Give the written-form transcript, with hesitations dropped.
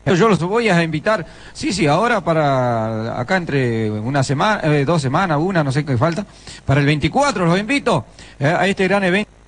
Yo los voy a invitar, sí, ahora para acá entre una semana, 2 semanas, una, no sé qué falta, para el 24 los invito a este gran evento.